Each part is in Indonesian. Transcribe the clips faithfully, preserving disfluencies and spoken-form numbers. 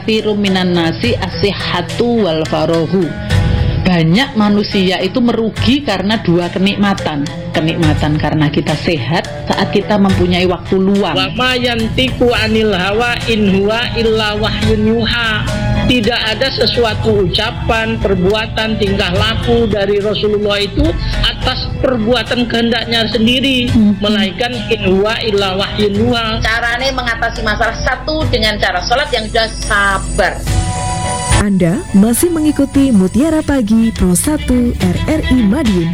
katsirun minan nasi as-sihhatu wal farahu. Banyak manusia itu merugi karena dua kenikmatan. Kenikmatan karena kita sehat saat kita mempunyai waktu luang. Wa ma yantiqu anil hawa in huwa illa wahyun yuha. Tidak ada sesuatu ucapan, perbuatan, tingkah laku dari Rasulullah itu atas perbuatan kehendaknya sendiri, hmm. melainkan in huwa illa wahyun yuha. Caranya mengatasi masalah satu dengan cara sholat yang sudah sabar. Anda masih mengikuti Mutiara Pagi Pro satu R R I Madiun.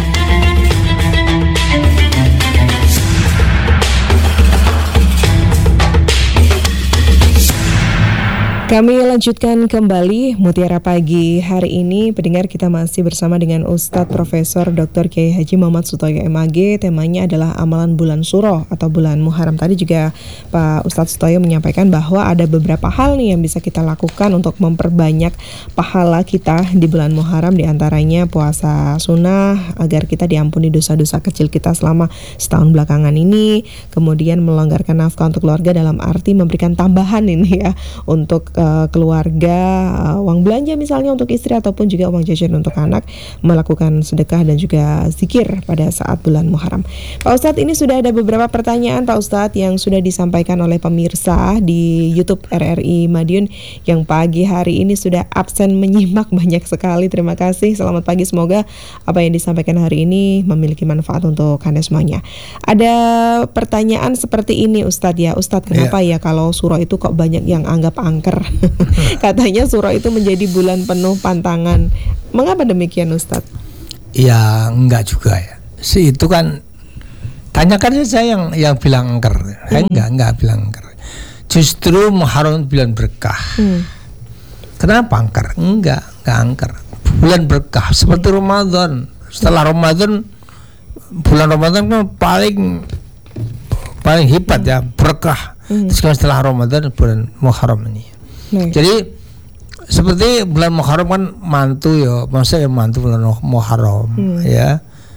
Kami lanjutkan kembali Mutiara Pagi hari ini. Pendengar, kita masih bersama dengan Ustadz Profesor Doktor Kiai Haji Muhammad Sutoyo M A G. Temanya adalah amalan bulan Suro atau bulan Muharram. Tadi juga Pak Ustadz Sutoyo menyampaikan bahwa ada beberapa hal nih yang bisa kita lakukan untuk memperbanyak pahala kita di bulan Muharram. Di antaranya puasa sunnah agar kita diampuni dosa-dosa kecil kita selama setahun belakangan ini. Kemudian melonggarkan nafkah untuk keluarga dalam arti memberikan tambahan ini ya untuk keluarga, uh, uang belanja misalnya untuk istri ataupun juga uang jajan untuk anak, melakukan sedekah dan juga zikir pada saat bulan Muharram. Pak Ustadz, ini sudah ada beberapa pertanyaan Pak Ustadz yang sudah disampaikan oleh pemirsa di YouTube R R I Madiun yang pagi hari ini sudah absen menyimak banyak sekali. Terima kasih, selamat pagi, semoga apa yang disampaikan hari ini memiliki manfaat untuk Anda semuanya. Ada pertanyaan seperti ini Ustadz ya, Ustadz kenapa ya, ya kalau suro itu kok banyak yang anggap angker? Katanya suro itu menjadi bulan penuh pantangan. Mengapa demikian Ustadz? Ya enggak juga ya. Si itu kan tanyakan saya yang yang bilang angker. Saya hmm. enggak enggak bilang angker. Justru Muharram bulan berkah. Hmm. Kenapa angker? Enggak, enggak angker. Bulan berkah seperti hmm. Ramadan. Setelah Ramadan, bulan Ramadan kan paling paling hebat hmm. ya, berkah. Hmm. Terus setelah Ramadan bulan Muharram ini. Nah. Jadi seperti bulan Muharram kan mantu ya, masa ya mantu bulan Muharram hmm. ya.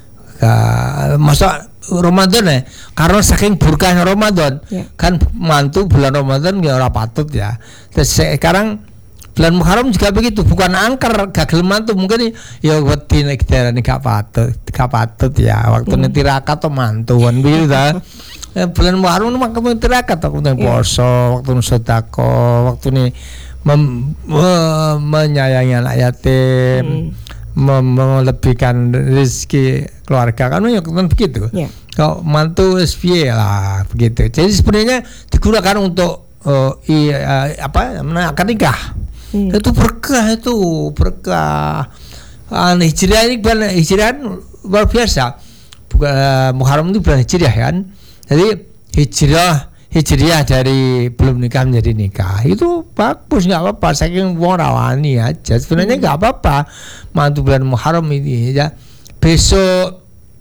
Masa Ramadan ya, karena saking berkahnya Ramadan ya. Kan mantu bulan Ramadan ya ora patut ya. Terus sekarang bulan Muharram juga begitu, bukan angker gagal mantu, mungkin ya wedi nek darani gak patut, gak patut ya. Waktu hmm. tirakat atau mantuan begitu ta. Bulan Muharram itu waktu tirakat, waktu poso, waktu sedekah, waktu ini mem, me, menyayangi anak yatim, hmm. melebihkan rezeki keluarga, kan ya kan begitu. Yeah. Kalau mantu S P lah begitu. Jadi sebenarnya digunakan untuk uh, i, uh, apa namanya akad nikah. Hmm. Itu berkah, itu berkah. Uh, hijriah ini bulan hijriah luar biasa. Bukan uh, Muharram itu bulan hijriah kan. Jadi hijrah hijriah dari belum nikah menjadi nikah itu bagus, nggak apa-apa. Saking wong rawani aja sebenarnya nggak hmm. apa-apa. Mantu bulan Muharram ini ya. Besok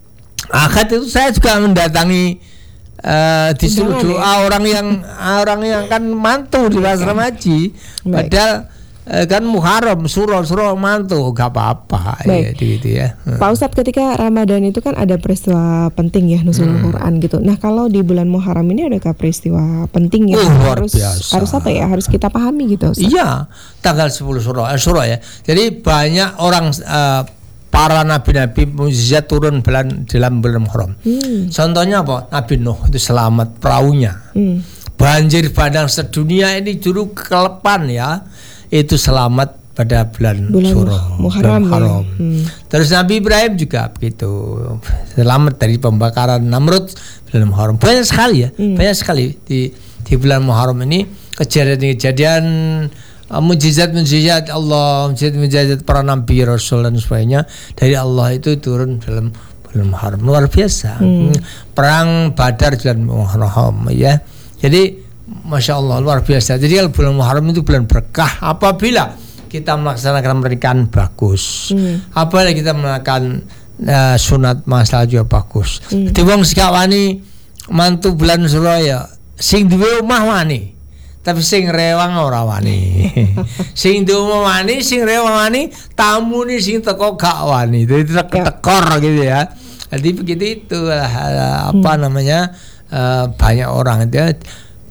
akad itu saya juga mendatangi uh, disuruh doa orang yang orang yang kan mantu di asrama haji. Padahal kan Muharram, suro-suro mantu, gak apa-apa ya, gitu ya. Pak Ustadz, ketika Ramadan itu kan ada peristiwa penting ya, nuzulul hmm. Quran gitu. Nah kalau di bulan Muharram ini adakah peristiwa penting yang oh, harus biasa. harus apa ya, harus kita pahami gitu Ustadz? Iya, tanggal sepuluh suro, eh, suro ya. Jadi banyak orang uh, para nabi-nabi mukjizat turun bulan dalam bulan Muharram. Hmm. Contohnya apa? Nabi Nuh itu selamat perahunya. Hmm. Banjir bandang sedunia ini dulu kelepan ya. Itu selamat pada bulan, bulan Suro, Muharram. Muharram. Ya. Hmm. Terus Nabi Ibrahim juga begitu, selamat dari pembakaran Namrud bulan Muharram. Banyak sekali ya, hmm. banyak sekali di di bulan Muharram ini kejadian-kejadian uh, mujizat-mujizat Allah, mujizat-mujizat para nabi, rasul dan sebagainya dari Allah itu turun dalam bulan Muharram, luar biasa. Hmm. Perang Badar bulan Muharram ya. Jadi Masya Allah luar biasa. Jadi kalau bulan Muharram itu bulan berkah apabila kita melaksanakan pernikahan bagus. Hmm. Apabila kita melakukan uh, sunat masalah juga bagus. Hmm. Di wong sekawani mantu bulan Suraya sing duwe omah wani. Tapi sing rewang ora wani. Sing duwe omah wani, sing rewang wani, tamu nih sing teko gak wani. Jadi tekor gitu ya. Jadi begitu itu uh, apa hmm. namanya uh, banyak orang itu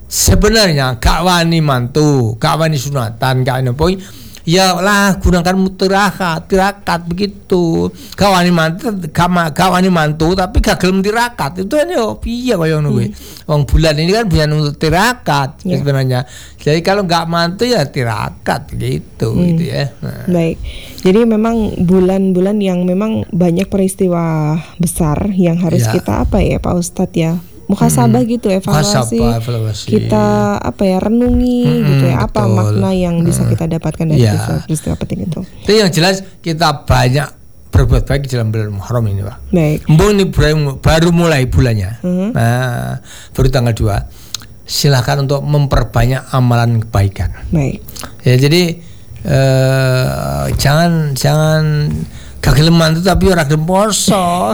sebenarnya gak wani mantu, gak wani sunatan, gak wani poin. Ya lah gunakan tirakat, tirakat begitu. Gak wani mantu, gak, gak wani mantu tapi gak gelem tirakat. Itu kan yo piye kaya ngono kuwi. Wong bulan ini kan bulan untuk tirakat yeah. sebenarnya. Jadi kalau gak mantu ya tirakat gitu hmm. gitu ya. Nah. Baik. Jadi memang bulan-bulan yang memang banyak peristiwa besar yang harus ya. kita apa ya Pak Ustadz ya? Muhasabah hmm. gitu, evaluasi, evaluasi kita apa ya renungi hmm, gitu ya, apa betul. makna yang bisa hmm. kita dapatkan dari ya. peristiwa penting itu. Itu yang jelas kita banyak berbuat baik dalam bulan Muharram ini Pak. Baik. Mbok ini baru mulai bulannya, hmm. nah baru tanggal dua. Silakan untuk memperbanyak amalan kebaikan. Baik. Ya jadi eh, jangan jangan kageleman itu tapi ora gelem poso.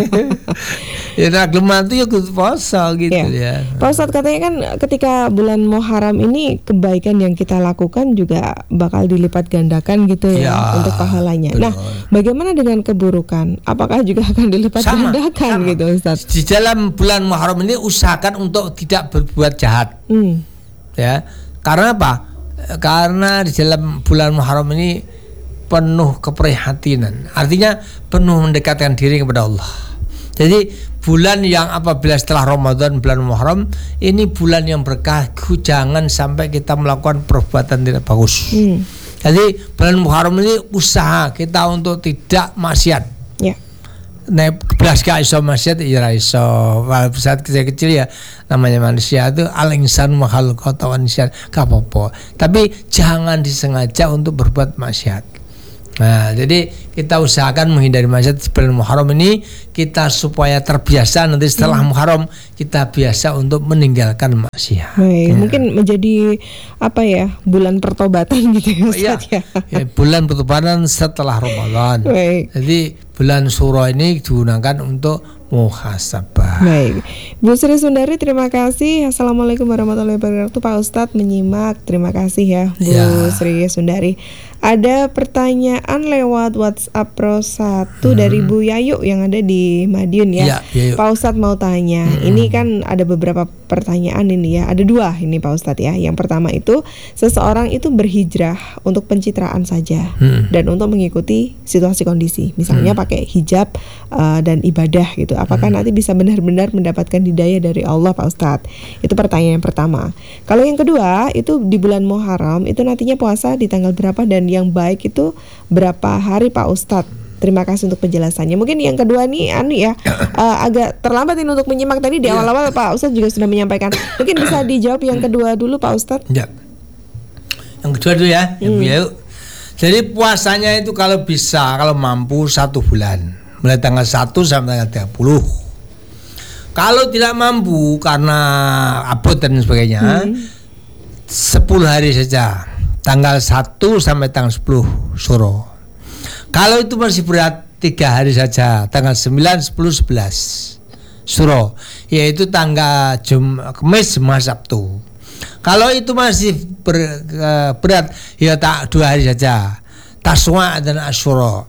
Ya ora geleman itu ya kudu poso gitu ya. ya. Pak Ustadz katanya kan ketika bulan Muharram ini kebaikan yang kita lakukan juga bakal dilipat gandakan gitu ya, ya untuk pahalanya. Betul. Nah, bagaimana dengan keburukan? Apakah juga akan dilipat sama, gandakan sama. gitu Ustadz? Di dalam bulan Muharram ini usahakan untuk tidak berbuat jahat. Hmm. Ya. Karena apa? Karena di dalam bulan Muharram ini penuh keprihatinan, artinya penuh mendekatkan diri kepada Allah. Jadi bulan yang apabila setelah Ramadan, bulan Muharram ini bulan yang berkah, jangan sampai kita melakukan perbuatan tidak bagus. Hmm. Jadi bulan Muharram ini usaha kita untuk tidak maksiat. Ya. Nah, belas gak iso maksiat ya iso. Walaupun saat kecil-kecil ya namanya manusia itu al-insan mahal qatawan nisyan, gak apa-apa. Tapi jangan disengaja untuk berbuat maksiat. Nah, jadi kita usahakan menghindari maksiat di bulan Muharram ini kita supaya terbiasa nanti setelah hmm. Muharram kita biasa untuk meninggalkan maksiat. Baik, ya. Mungkin menjadi apa ya bulan pertobatan gitu ya Ustaz ya. Ya, bulan pertobatan setelah Ramadan. Baik. Jadi bulan Syuro ini digunakan untuk muhasabah. Baik, Bu Sri Sundari terima kasih. Assalamualaikum warahmatullahi wabarakatuh. Pak Ustadz menyimak, terima kasih ya Bu ya. Sri Sundari. Ada pertanyaan lewat WhatsApp Pro satu hmm. dari Bu Yayu yang ada di Madiun ya, ya Pak Ustadz mau tanya, hmm. ini kan ada beberapa pertanyaan ini ya, ada dua ini Pak Ustadz ya. Yang pertama itu seseorang itu berhijrah untuk pencitraan saja hmm. dan untuk mengikuti situasi kondisi, misalnya hmm. pakai hijab uh, dan ibadah gitu. Apakah hmm. nanti bisa benar-benar mendapatkan hidayah dari Allah Pak Ustadz? Itu pertanyaan yang pertama. Kalau yang kedua itu di bulan Muharram itu nantinya puasa di tanggal berapa dan yang baik itu berapa hari Pak Ustadz? Terima kasih untuk penjelasannya. Mungkin yang kedua nih anu ya uh, agak terlambat ini untuk menyimak tadi di awal-awal Pak Ustadz juga sudah menyampaikan. Mungkin bisa dijawab yang kedua dulu Pak Ustadz. Ya. Yang kedua dulu ya, hmm. ya. Jadi puasanya itu kalau bisa, kalau mampu satu bulan. Mulai tanggal satu sampai tanggal tiga puluh. Kalau tidak mampu karena abot dan sebagainya, hmm. sepuluh hari saja. Tanggal satu sampai tanggal sepuluh Syuro. Kalau itu masih berat, tiga hari saja. Tanggal sembilan, sepuluh, sebelas Syuro. Yaitu tanggal Jum, Kamis, Jumat, Sabtu. Kalau itu masih ber, uh, berat, ya tak dua hari saja. Taswa dan Asyura.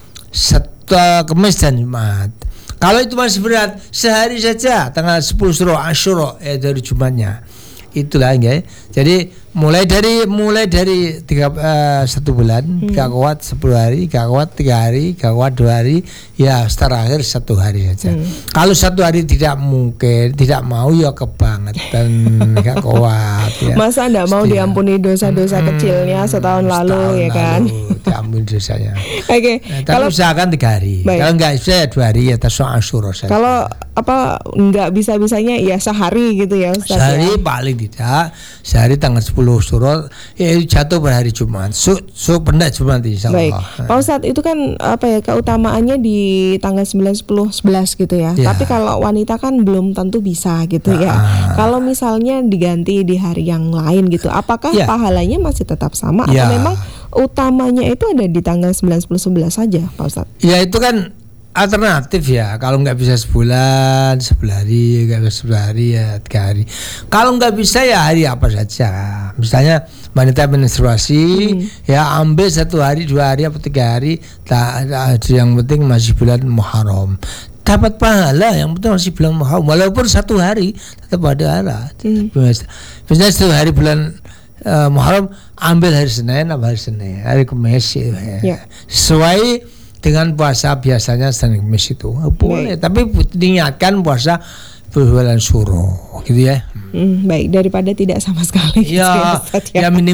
Setelah Kamis dan Jumat. Kalau itu masih berat, sehari saja tanggal sepuluh Syuro, Asyura, ya dari Jumatnya. Itulah ya. Jadi mulai dari mulai dari tiga uh, satu bulan, hmm. gak kuat sepuluh hari, gak kuat tiga hari, gak kuat dua hari, ya terakhir satu hari saja. Hmm. Kalau satu hari tidak mungkin, tidak mau ya kebangetan, gak kuat. Ya. Masa enggak mau Setia. diampuni dosa-dosa hmm, kecilnya setahun, setahun lalu ya kan? Lalu, diampuni dosanya. Oke. Okay. Nah, kalau usahakan tiga hari. Baik. Kalau enggak bisa ya dua hari ya tasawuf Asyura saja. Kalau apa enggak bisa-bisanya ya sehari gitu ya Ustaz. Sehari ya? Paling tidak, sehari tanggal sepuluh Syuro ya jatuh pada hari Jumat. Su, su pendak Jumat insyaallah. Baik. Pak Ustadz itu kan apa ya keutamaannya di tanggal sembilan, sepuluh, sebelas gitu ya. ya. Tapi kalau wanita kan belum tentu bisa gitu nah. ya. Kalau misalnya diganti di hari yang lain gitu, apakah ya. pahalanya masih tetap sama ya. atau memang utamanya itu ada di tanggal sembilan, sepuluh, sebelas saja Pak Ustadz? Ya itu kan alternatif ya. Kalau nggak bisa sebulan, sebelah hari, nggak bisa sebelah hari ya tiga hari. Kalau nggak bisa ya hari apa saja. Misalnya wanita menstruasi, hmm. ya ambil satu hari, dua hari, atau tiga hari. Tak, yang penting masih bulan Muharram. dapat pahala, yang penting masih bulan Muharram walaupun satu hari tetap ada pahala. Hmm. Misalnya satu hari bulan uh, Muharram ambil hari Senin apa hari Senin, hari Kamis ya. Ya. Sesuai dengan puasa biasanya Senin Kamis itu boleh, baik. Tapi diingatkan puasa bulan Syuro gitu ya. Hmm, baik, daripada tidak sama sekali. Ya, ya, ya